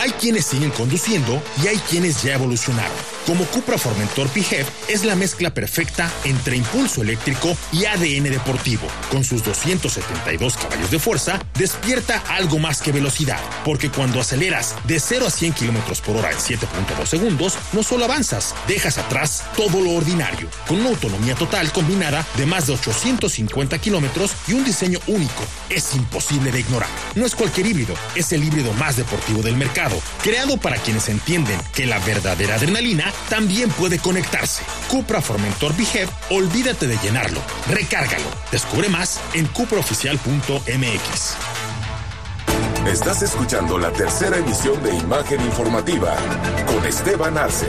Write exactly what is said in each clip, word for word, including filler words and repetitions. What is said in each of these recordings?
Hay quienes siguen conduciendo y hay quienes ya evolucionaron. Como Cupra Formentor P H E V es la mezcla perfecta entre impulso eléctrico y A D N deportivo. Con sus doscientos setenta y dos caballos de fuerza, despierta algo más que velocidad, porque cuando aceleras de cero a cien kilómetros por hora en siete punto dos segundos, no solo avanzas, dejas atrás todo lo ordinario, con una autonomía total combinada de más de ochocientos cincuenta kilómetros y un diseño único. Es imposible de ignorar. No es cualquier híbrido, es el híbrido más deportivo del mercado, creado para quienes entienden que la verdadera adrenalina también puede conectarse. Cupra Formentor P H E V, olvídate de llenarlo, recárgalo. Descubre más en cupra oficial punto m x. Estás escuchando la tercera emisión de Imagen Informativa con Esteban Arce.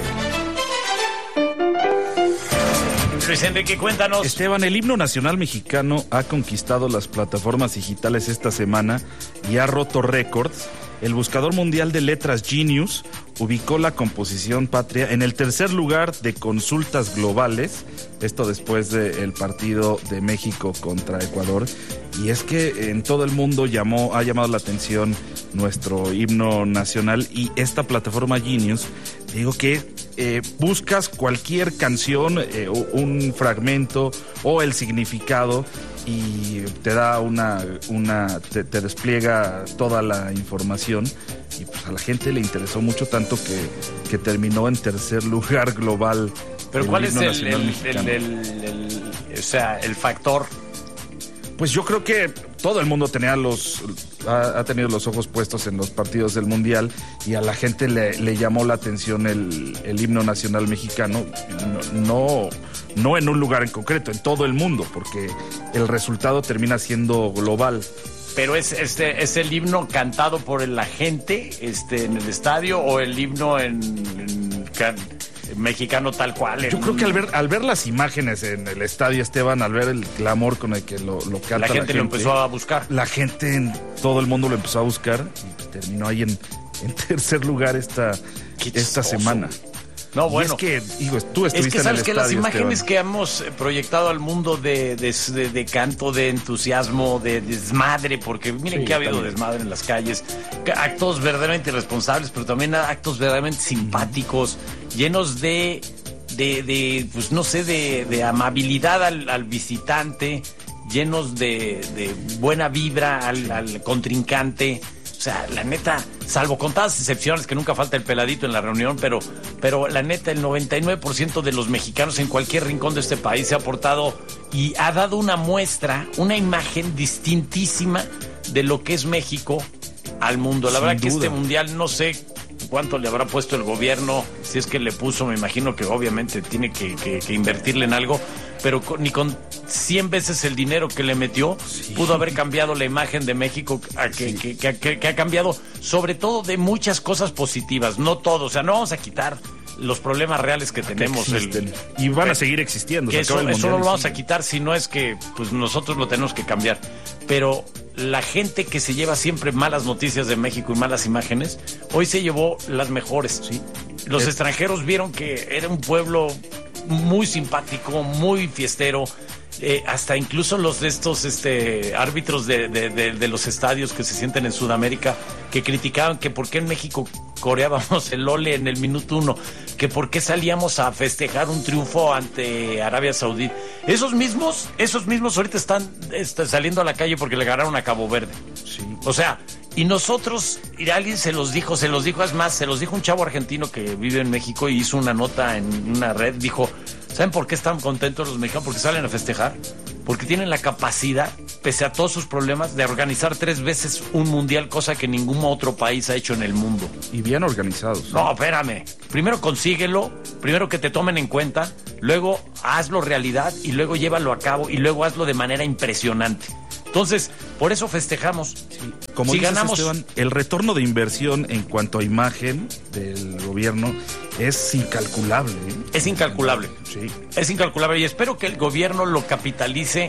Luis Enrique, cuéntanos. Esteban, el himno nacional mexicano ha conquistado las plataformas digitales esta semana y ha roto récords. El buscador mundial de letras Genius ubicó la composición patria en el tercer lugar de consultas globales, esto después del partido de México contra Ecuador. Y es que en todo el mundo llamó, ha llamado la atención nuestro himno nacional, y esta plataforma Genius, digo que eh, buscas cualquier canción, eh, un fragmento o el significado, y te da una, una te, te despliega toda la información, y pues a la gente le interesó mucho, tanto que, que terminó en tercer lugar global. Pero ¿cuál es el, el, el, el, el, o sea, el factor? Pues yo creo que todo el mundo tenía los ha, ha tenido los ojos puestos en los partidos del Mundial, y a la gente le, le llamó la atención el, el himno nacional mexicano, no, no en un lugar en concreto, en todo el mundo, porque el resultado termina siendo global. Pero es este es el himno cantado por la gente este en el estadio, o el himno en, en can, mexicano tal cual. Yo creo que al ver al ver las imágenes en el estadio, Esteban, al ver el clamor con el que lo, lo canta la gente, la gente lo empezó a buscar. La gente, en todo el mundo lo empezó a buscar, y terminó ahí en, en tercer lugar esta, esta semana. No, bueno. Y es que, digo, tú estuviste es que sabes en el que estadio, las imágenes Esteban, que hemos proyectado al mundo de, de, de, de canto, de entusiasmo, de desmadre, porque miren sí, que ha habido también desmadre en las calles, actos verdaderamente irresponsables, pero también actos verdaderamente simpáticos, llenos de, de, de pues no sé, de, de amabilidad al, al visitante, llenos de, de buena vibra al, al contrincante. O sea, la neta, salvo contadas excepciones, que nunca falta el peladito en la reunión, pero, pero la neta, el noventa y nueve por ciento de los mexicanos en cualquier rincón de este país se ha aportado y ha dado una muestra, una imagen distintísima de lo que es México al mundo. La Sin verdad duda. Que este mundial, no sé cuánto le habrá puesto el gobierno, si es que le puso, me imagino que obviamente tiene que, que, que invertirle en algo, pero con, ni con cien veces el dinero que le metió, sí, pudo haber cambiado la imagen de México, a que, sí. que, que, que, que ha cambiado sobre todo de muchas cosas positivas, no todo, o sea, no vamos a quitar los problemas reales que tenemos. Que el, y van a seguir existiendo. Que eso, eso no lo vamos a quitar, si no es que pues nosotros lo tenemos que cambiar. Pero la gente que se lleva siempre malas noticias de México y malas imágenes, hoy se llevó las mejores. ¿Sí? Los es... extranjeros vieron que era un pueblo muy simpático, muy fiestero. Eh, hasta incluso los de estos este, árbitros de, de, de, de los estadios que se sienten en Sudamérica, que criticaban que por qué en México coreábamos el ole en el minuto uno, que por qué salíamos a festejar un triunfo ante Arabia Saudí. Esos mismos, esos mismos ahorita están, están saliendo a la calle porque le ganaron a Cabo Verde. Sí. O sea, y nosotros, y alguien se los dijo, se los dijo, es más, se los dijo un chavo argentino que vive en México y hizo una nota en una red, dijo, ¿saben por qué están contentos los mexicanos? Porque salen a festejar, porque tienen la capacidad, pese a todos sus problemas, de organizar tres veces un mundial, cosa que ningún otro país ha hecho en el mundo. Y bien organizados. No, espérame. Primero consíguelo, primero que te tomen en cuenta, luego hazlo realidad y luego llévalo a cabo y luego hazlo de manera impresionante. Entonces, por eso festejamos. Sí. Como si dices, ganamos, Esteban, el retorno de inversión en cuanto a imagen del gobierno es incalculable. ¿eh? Es incalculable. Sí. Es incalculable y espero que el gobierno lo capitalice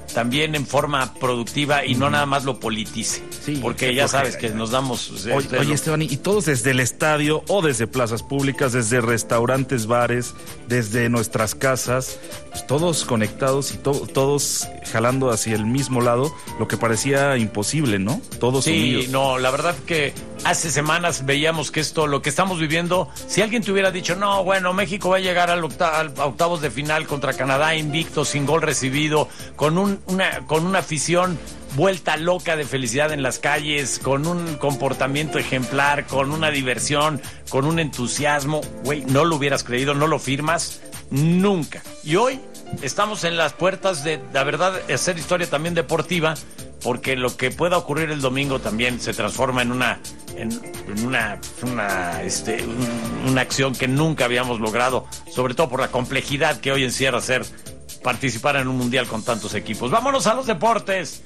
también en forma productiva y no nada más lo politice. Sí, porque ya sabes que nos damos... Oye, oye lo... Esteban, y todos desde el estadio o desde plazas públicas, desde restaurantes, bares, desde nuestras casas, pues todos conectados y to- todos jalando hacia el mismo lado, lo que parecía imposible, ¿no? Todos Sí, unidos. no, la verdad que hace semanas veíamos que esto, lo que estamos viviendo, si alguien te hubiera dicho, no, bueno, México va a llegar al octa- al octavos de final contra Canadá invicto, sin gol recibido, con un, una, con una afición vuelta loca de felicidad en las calles, con un comportamiento ejemplar, con una diversión, con un entusiasmo, güey, no lo hubieras creído, no lo firmas nunca. Y hoy estamos en las puertas de, la verdad, hacer historia también deportiva, porque lo que pueda ocurrir el domingo también se transforma en una en, en una una este un, una acción que nunca habíamos logrado, sobre todo por la complejidad que hoy encierra ser participar en un mundial con tantos equipos. Vámonos a los deportes.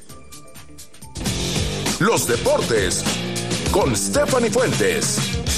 Los deportes con Stephanie Fuentes.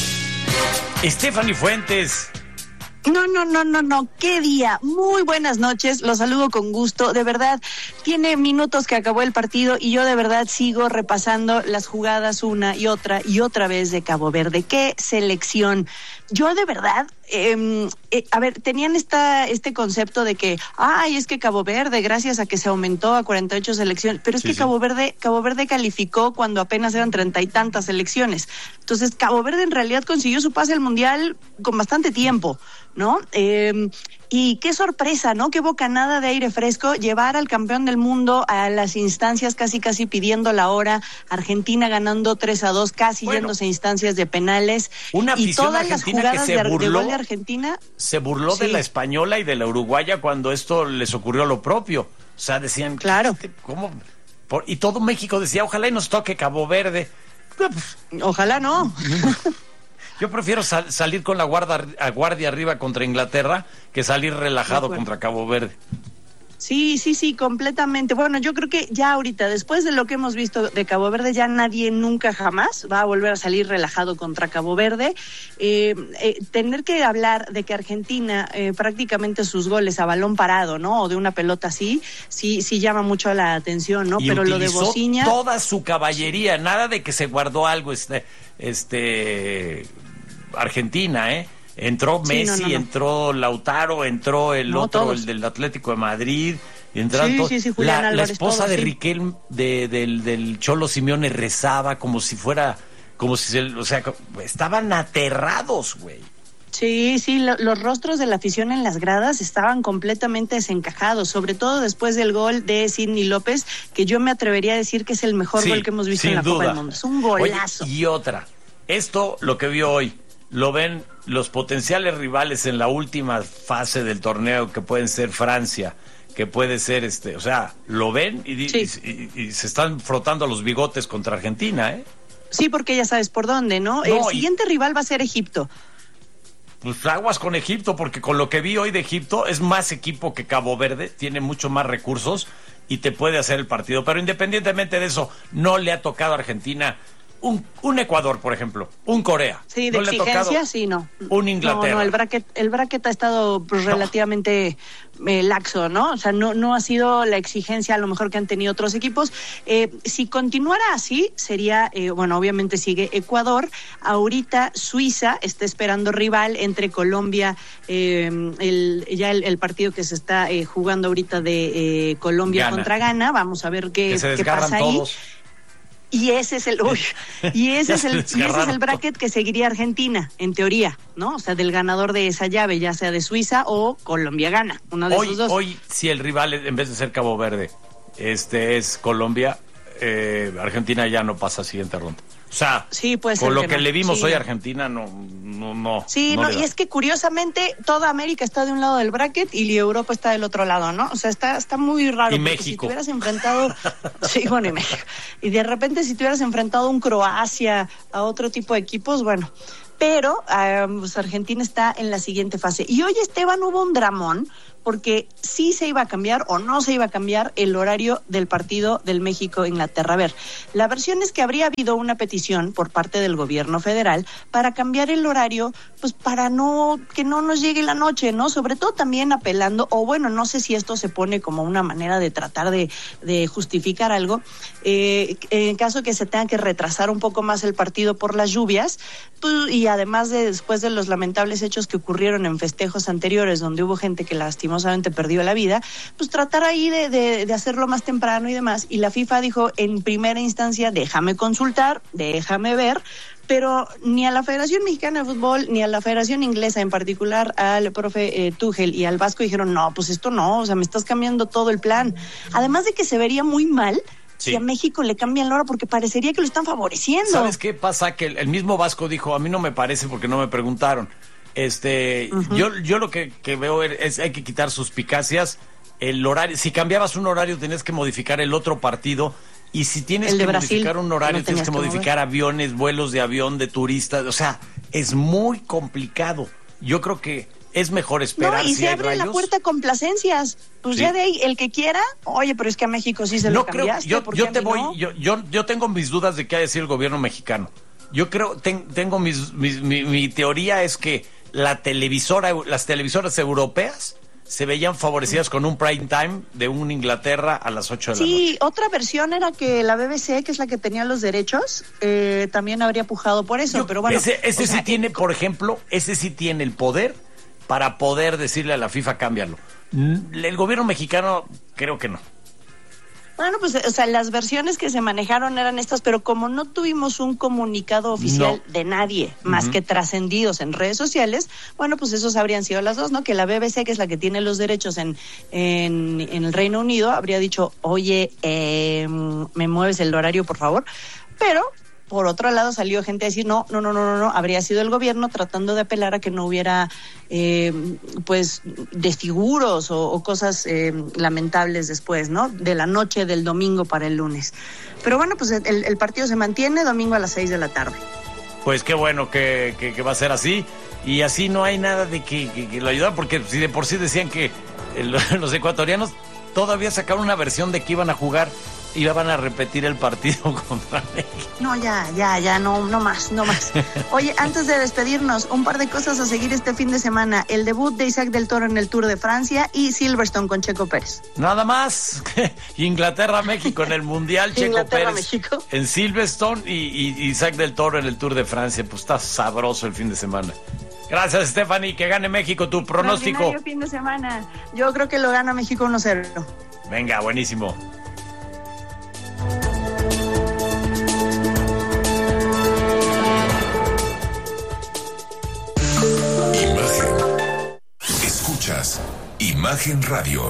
Stephanie Fuentes. No, no, no, no, no, qué día. Muy buenas noches, los saludo con gusto. De verdad, tiene minutos que acabó el partido y yo de verdad sigo repasando las jugadas una y otra y otra vez de Cabo Verde. ¡Qué selección! Yo de verdad, eh, eh, a ver, tenían esta este concepto de que, ay, es que Cabo Verde, gracias a que se aumentó a cuarenta y ocho selecciones, pero es sí, que sí. Cabo Verde, Cabo Verde calificó cuando apenas eran treinta y tantas selecciones. Entonces, Cabo Verde en realidad consiguió su pase al Mundial con bastante tiempo, ¿no? Eh, y qué sorpresa, ¿no? Qué bocanada de aire fresco llevar al campeón del mundo a las instancias casi casi pidiendo la hora, Argentina ganando tres a dos, casi Bueno, yéndose a instancias de penales. una y afición todas las argentina jugadas que se de, de burló, gol de Argentina se burló de sí. la española y de la uruguaya cuando esto les ocurrió lo propio. O sea, decían, Claro. ¿cómo? Por, y todo México decía, ojalá y nos toque Cabo Verde. Ojalá no. Yo prefiero sal, salir con la guardia, a guardia arriba contra Inglaterra que salir relajado contra Cabo Verde. Sí, sí, sí, completamente. Bueno, yo creo que ya ahorita, después de lo que hemos visto de Cabo Verde, ya nadie nunca jamás va a volver a salir relajado contra Cabo Verde. Eh, eh, tener que hablar de que Argentina eh, prácticamente sus goles a balón parado, ¿no? O de una pelota así, sí, sí llama mucho la atención, ¿no? Y Pero lo de utilizó Bociña, toda su caballería, nada de que se guardó algo, este, este, Argentina, ¿eh? Entró Messi, sí, no, no, no. entró Lautaro, entró el No, otro, todos. el del Atlético de Madrid. Y entraron Sí, todos. sí, sí, Julián la, la Álvarez, esposa todos, de sí. Riquelme, de, del, del Cholo Simeone, rezaba como si fuera, como si se, o sea, estaban aterrados, güey. sí, sí, lo, los rostros de la afición en las gradas estaban completamente desencajados, sobre todo después del gol de Sidney López, que yo me atrevería a decir que es el mejor Sí, gol que hemos visto sin en la duda. Copa del Mundo. Es un golazo. Oye, y otra, esto lo que vio hoy, lo ven los potenciales rivales en la última fase del torneo, que pueden ser Francia, que puede ser este, o sea, lo ven y, Sí. y, y, y se están frotando los bigotes contra Argentina, ¿eh? Sí, porque ya sabes por dónde, ¿no? No, el y- siguiente rival va a ser Egipto. Pues aguas con Egipto, porque con lo que vi hoy de Egipto es más equipo que Cabo Verde, tiene mucho más recursos y te puede hacer el partido. Pero independientemente de eso, no le ha tocado a Argentina un, un Ecuador, por ejemplo, un Corea. Sí, de no le ha exigencia, tocado sí, no. un Inglaterra. No, no, el bracket, el bracket ha estado pues, relativamente eh, laxo, ¿no? O sea, no, no ha sido la exigencia a lo mejor que han tenido otros equipos. Eh, si continuara así, sería, eh, bueno, obviamente sigue Ecuador. Ahorita Suiza está esperando rival entre Colombia, eh, el, ya el, el partido que se está eh, jugando ahorita de eh, Colombia Ghana. contra Ghana. Vamos a ver qué, que se qué desgarran pasa ahí. todos. Y ese es el uy, y ese Ya es se el y ese es desgarraron el bracket que seguiría Argentina, en teoría, ¿no? O sea, del ganador de esa llave, ya sea de Suiza o Colombia gana, uno de Hoy, esos dos. hoy, si el rival, en vez de ser Cabo Verde, este es Colombia, eh, Argentina ya no pasa a siguiente ronda. O sea, Sí, puede ser con lo que que no. le vimos Sí. hoy a Argentina, no, no, no. Sí, no no, le y da. es que curiosamente toda América está de un lado del bracket y Europa está del otro lado, ¿no? O sea, está está muy raro. Y porque México. Si te hubieras enfrentado, sí, bueno, y México. Y de repente si te hubieras enfrentado a un Croacia, a otro tipo de equipos, bueno. Pero um, pues Argentina está en la siguiente fase. Y hoy, Esteban, hubo un dramón porque sí se iba a cambiar o no se iba a cambiar el horario del partido del México-Inglaterra. A ver, la versión es que habría habido una petición por parte del gobierno federal para cambiar el horario, pues para no que no nos llegue la noche, ¿no? Sobre todo también apelando, o bueno, no sé si esto se pone como una manera de tratar de, de justificar algo, eh, en caso que se tenga que retrasar un poco más el partido por las lluvias, pues, y además de después de los lamentables hechos que ocurrieron en festejos anteriores, donde hubo gente que lastimosamente perdió la vida, pues tratar ahí de, de, de hacerlo más temprano y demás. Y la FIFA dijo en primera instancia, déjame consultar, déjame ver, pero ni a la Federación Mexicana de Fútbol, ni a la Federación Inglesa, en particular al profe eh, Tuchel y al Vasco, dijeron, no, pues esto no, o sea, me estás cambiando todo el plan. Además de que se vería muy mal sí. si a México le cambian la hora, porque parecería que lo están favoreciendo. ¿Sabes qué pasa? Que el, el mismo Vasco dijo, a mí no me parece porque no me preguntaron. Este, uh-huh. yo, yo lo que, que veo es, hay que quitar suspicacias. El horario, si cambiabas un horario, tenías que modificar el otro partido. Y si tienes que Brasil, modificar un horario, no tienes que, que modificar mover. aviones, vuelos de avión, de turistas. O sea, es muy complicado. Yo creo que es mejor esperar. No, y si se hay abre rayos. la puerta con placencias. Pues sí. ya de ahí, el que quiera, oye, pero es que a México sí se no lo creo, cambiaste. Yo, yo te voy, no? yo, yo, yo tengo mis dudas de qué ha de decir el gobierno mexicano. Yo creo, ten, tengo mis, mis, mi, mi teoría es que la televisora, las televisoras europeas se veían favorecidas con un prime time de un Inglaterra a las ocho de la sí, noche. Sí, otra versión era que la B B C, que es la que tenía los derechos, eh, también habría pujado por eso, Yo, pero bueno. Ese, ese sí sea, tiene, por ejemplo, ese sí tiene el poder para poder decirle a la FIFA, cámbialo. El gobierno mexicano, creo que no. Bueno, pues, o sea, las versiones que se manejaron eran estas, pero como no tuvimos un comunicado oficial no. de nadie, más uh-huh. que trascendidos en redes sociales, bueno, pues esos habrían sido las dos, ¿no? Que la B B C, que es la que tiene los derechos en, en, en el Reino Unido, habría dicho, oye, eh, ¿me mueves el horario, por favor? Pero por otro lado salió gente a decir, no, no, no, no, no, no, habría sido el gobierno tratando de apelar a que no hubiera, eh, pues, desfiguros o, o cosas eh, lamentables después, ¿no? De la noche del domingo para el lunes. Pero bueno, pues el, el partido se mantiene domingo a las seis de la tarde. Pues qué bueno que, que, que va a ser así. Y así no hay nada de que, que, que lo ayudaran, porque si de por sí decían que el, los ecuatorianos todavía sacaron una versión de que iban a jugar y van a repetir el partido contra México. No, ya, ya, ya, no, no más, no más. Oye, antes de despedirnos, un par de cosas a seguir este fin de semana. El debut de Isaac del Toro en el Tour de Francia y Silverstone con Checo Pérez. Nada más. Inglaterra-México en el Mundial, Checo Pérez México. En Silverstone y, y Isaac del Toro en el Tour de Francia. Pues está sabroso el fin de semana. Gracias, Stephanie. Que gane México. Tu pronóstico. Fin de semana. Yo creo que lo gana México uno cero. Venga, buenísimo. Imagen. Escuchas Imagen Radio.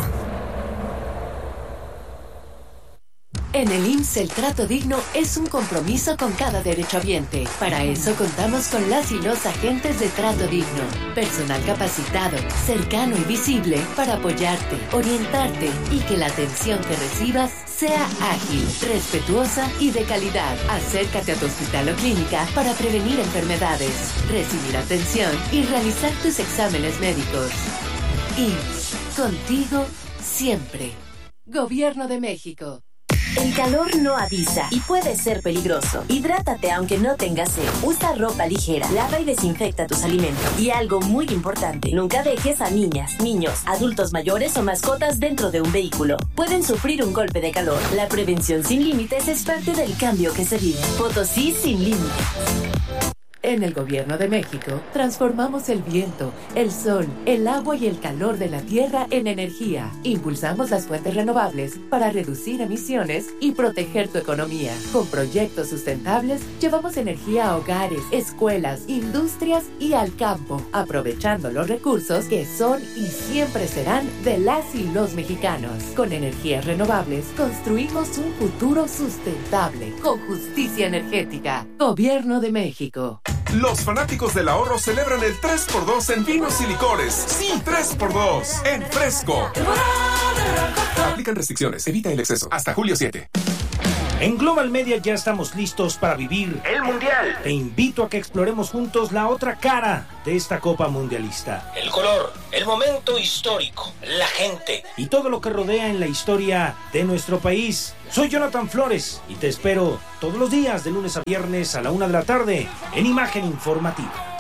En el I M S S el trato digno es un compromiso con cada derechohabiente. Para eso contamos con las y los agentes de trato digno. Personal capacitado, cercano y visible para apoyarte, orientarte y que la atención que recibas sea ágil, respetuosa y de calidad. Acércate a tu hospital o clínica para prevenir enfermedades, recibir atención y realizar tus exámenes médicos. I M S S, contigo siempre. Gobierno de México. El calor no avisa y puede ser peligroso. Hidrátate aunque no tengas sed. Usa ropa ligera, lava y desinfecta tus alimentos. Y algo muy importante, nunca dejes a niñas, niños, adultos mayores o mascotas dentro de un vehículo. Pueden sufrir un golpe de calor. La prevención sin límites es parte del cambio que se vive. Potosí sin límites. En el Gobierno de México, transformamos el viento, el sol, el agua y el calor de la tierra en energía. Impulsamos las fuentes renovables para reducir emisiones y proteger tu economía. Con proyectos sustentables, llevamos energía a hogares, escuelas, industrias y al campo, aprovechando los recursos que son y siempre serán de las y los mexicanos. Con energías renovables, construimos un futuro sustentable, con justicia energética. Gobierno de México. Los fanáticos del ahorro celebran el tres por dos en vinos y licores. Sí, tres por dos en Fresco. Aplican restricciones. Evita el exceso. Hasta julio siete. En Global Media ya estamos listos para vivir el Mundial. Te invito a que exploremos juntos la otra cara de esta Copa Mundialista. El color, el momento histórico, la gente y todo lo que rodea en la historia de nuestro país. Soy Jonathan Flores y te espero todos los días de lunes a viernes a la una de la tarde en Imagen Informativa.